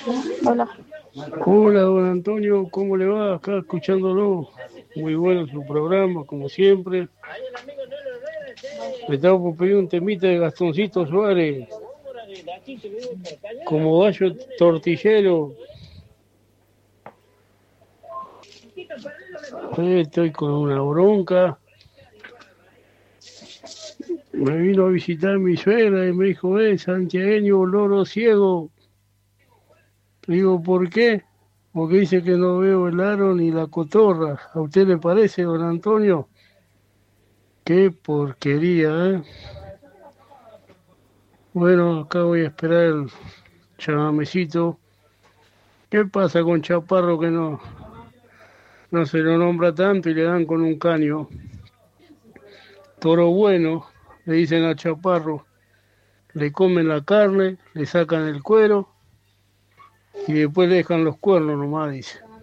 Hola. Hola, don Antonio, ¿cómo le va? Acá escuchándolo. Muy bueno su programa, como siempre. Me estaba por pedir un temita de Gastoncito Suárez, como gallo tortillero. Estoy con una bronca. Me vino a visitar mi suegra y me dijo, santiagueño, loro ciego. Le digo, ¿por qué? Porque dice que no veo el aro ni la cotorra. ¿A usted le parece, don Antonio? Qué porquería, ¿eh? Bueno, acá voy a esperar el chamamecito. ¿Qué pasa con Chaparro que no se lo nombra tanto y le dan con un caño? Toro bueno, le dicen a Chaparro. Le comen la carne, le sacan el cuero y después le dejan los cuernos nomás, dice.